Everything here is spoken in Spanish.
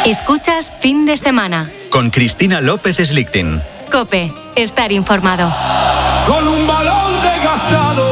Escuchas Fin de Semana. Con Cristina López Slichting. COPE. Estar informado. Con un balón desgastado